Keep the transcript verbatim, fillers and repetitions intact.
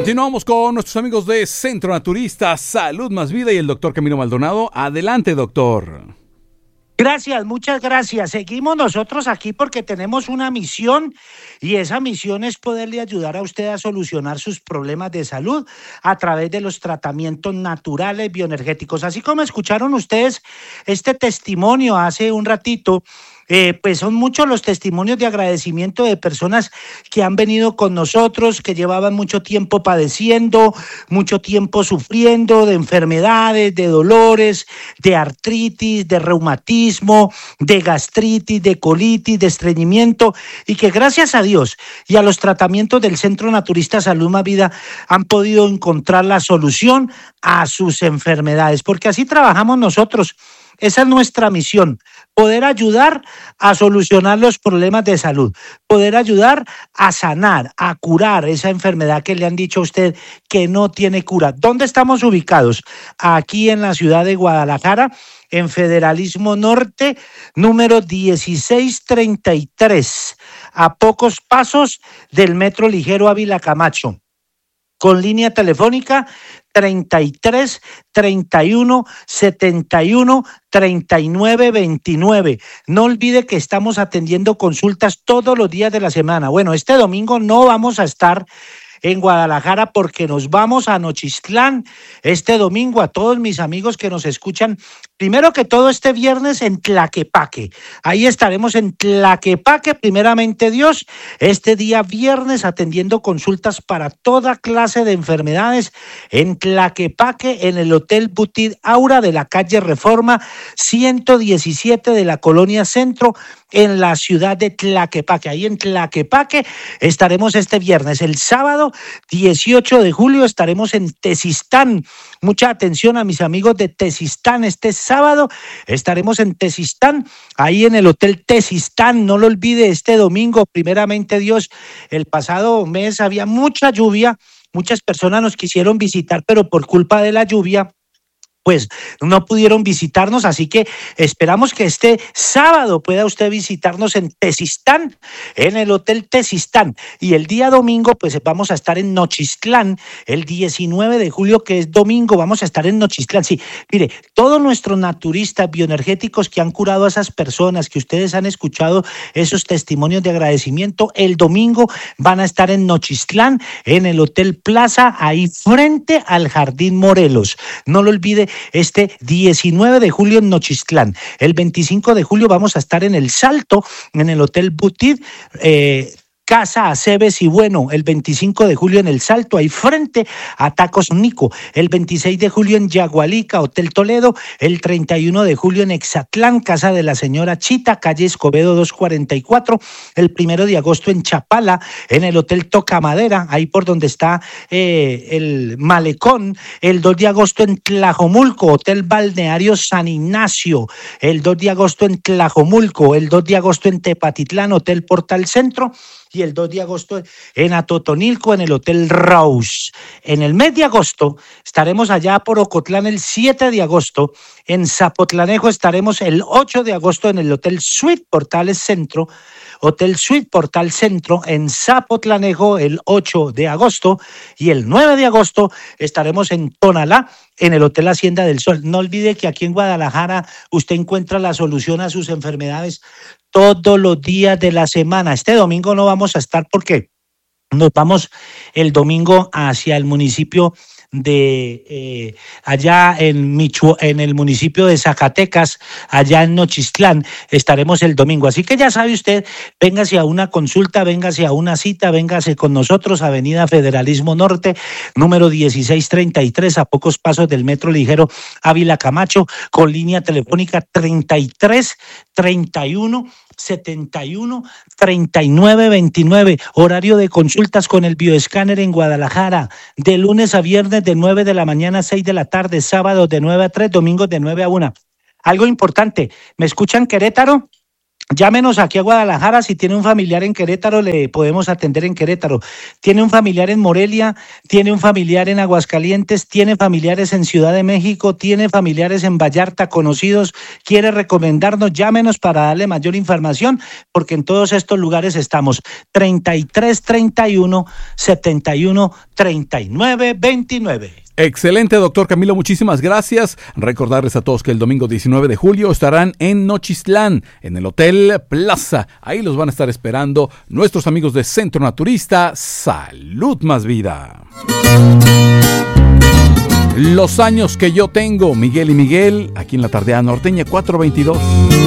Continuamos con nuestros amigos de Centro Naturista Salud Más Vida y el doctor Camilo Maldonado. Adelante, doctor. Gracias, muchas gracias. Seguimos nosotros aquí porque tenemos una misión y esa misión es poderle ayudar a usted a solucionar sus problemas de salud a través de los tratamientos naturales bioenergéticos. Así como escucharon ustedes este testimonio hace un ratito, Eh, pues son muchos los testimonios de agradecimiento de personas que han venido con nosotros, que llevaban mucho tiempo padeciendo, mucho tiempo sufriendo de enfermedades, de dolores, de artritis, de reumatismo, de gastritis, de colitis, de estreñimiento, y que gracias a Dios y a los tratamientos del Centro Naturista Salud Más Vida han podido encontrar la solución a sus enfermedades, porque así trabajamos nosotros. Esa es nuestra misión, poder ayudar a solucionar los problemas de salud, poder ayudar a sanar, a curar esa enfermedad que le han dicho a usted que no tiene cura. ¿Dónde estamos ubicados? Aquí en la ciudad de Guadalajara, en Federalismo Norte, número dieciséis treinta y tres, a pocos pasos del Metro Ligero Ávila Camacho, con línea telefónica treinta y tres, treinta y uno, setenta y uno, treinta y nueve, veintinueve. No olvide que estamos atendiendo consultas todos los días de la semana. Bueno, este domingo no vamos a estar en Guadalajara porque nos vamos a Nochistlán este domingo. A todos mis amigos que nos escuchan, primero que todo este viernes en Tlaquepaque, ahí estaremos en Tlaquepaque, primeramente Dios, este día viernes atendiendo consultas para toda clase de enfermedades en Tlaquepaque, en el Hotel Butit Aura de la calle Reforma ciento diecisiete de la Colonia Centro, en la ciudad de Tlaquepaque. Ahí en Tlaquepaque estaremos este viernes. El sábado dieciocho de julio estaremos en Tezistán. Mucha atención a mis amigos de Tezistán. Este sábado estaremos en Tezistán, ahí en el Hotel Tezistán. No lo olvide, este domingo, primeramente Dios. El pasado mes había mucha lluvia. Muchas personas nos quisieron visitar, pero por culpa de la lluvia, pues no pudieron visitarnos, así que esperamos que este sábado pueda usted visitarnos en Tezistán, en el Hotel Tezistán, y el día domingo pues vamos a estar en Nochistlán, el diecinueve de julio, que es domingo, vamos a estar en Nochistlán. Sí, mire, todos nuestros naturistas bioenergéticos que han curado a esas personas, que ustedes han escuchado esos testimonios de agradecimiento, el domingo van a estar en Nochistlán, en el Hotel Plaza, ahí frente al Jardín Morelos. No lo olvide, este diecinueve de julio en Nochistlán. El veinticinco de julio vamos a estar en El Salto, en el Hotel Butit, eh, Casa Aceves y Bueno, el veinticinco de julio en El Salto, ahí frente a Tacos Nico. El veintiséis de julio en Yagualica, Hotel Toledo. El treinta y uno de julio en Exatlán, Casa de la Señora Chita, calle Escobedo doscientos cuarenta y cuatro. El primero de agosto en Chapala, en el Hotel Tocamadera, ahí por donde está eh, el Malecón. El dos de agosto en Tlajomulco, Hotel Balneario San Ignacio. El dos de agosto en Tlajomulco. El dos de agosto en Tepatitlán, Hotel Portal Centro. Y el dos de agosto en Atotonilco, en el Hotel Rose. En el mes de agosto estaremos allá por Ocotlán el siete de agosto. En Zapotlanejo estaremos el ocho de agosto en el Hotel Suite Portales Centro. Hotel Suite Portal Centro en Zapotlanejo el ocho de agosto. Y el nueve de agosto estaremos en Tonalá, en el Hotel Hacienda del Sol. No olvide que aquí en Guadalajara usted encuentra la solución a sus enfermedades todos los días de la semana. Este domingo no vamos a estar porque nos vamos el domingo hacia el municipio de eh, allá en Michu, en el municipio de Zacatecas, allá en Nochistlán, estaremos el domingo. Así que ya sabe usted, véngase a una consulta, véngase a una cita, véngase con nosotros, Avenida Federalismo Norte, número dieciséis treinta y tres, a pocos pasos del Metro Ligero Ávila Camacho, con línea telefónica treinta y tres, treinta y uno, setenta y uno, treinta y nueve, veintinueve. Horario de consultas con el bioescáner en Guadalajara, de lunes a viernes de nueve de la mañana a seis de la tarde, sábado de nueve a tres, domingos de nueve a una. Algo importante, ¿me escuchan Querétaro? Llámenos aquí a Guadalajara, si tiene un familiar en Querétaro, le podemos atender en Querétaro. Tiene un familiar en Morelia, tiene un familiar en Aguascalientes, tiene familiares en Ciudad de México, tiene familiares en Vallarta, conocidos, quiere recomendarnos, llámenos para darle mayor información, porque en todos estos lugares estamos. treinta y tres treinta y uno setenta y uno treinta y nueve veintinueve. Excelente, doctor Camilo, muchísimas gracias. Recordarles a todos que el domingo diecinueve de julio estarán en Nochistlán, en el Hotel Plaza. Ahí los van a estar esperando nuestros amigos de Centro Naturista Salud Más Vida. Los años que yo tengo, Miguel y Miguel, aquí en la Tardeada Norteña cuatrocientos veintidós.